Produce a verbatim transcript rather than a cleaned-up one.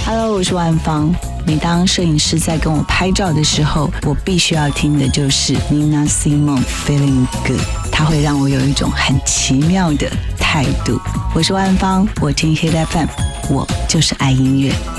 Hello， 我是万芳。每当摄影师在跟我拍照的时候，我必须要听的就是 Nina Simone Feeling Good， 它会让我有一种很奇妙的态度。我是万芳，我听 Hit F M， 我就是爱音乐。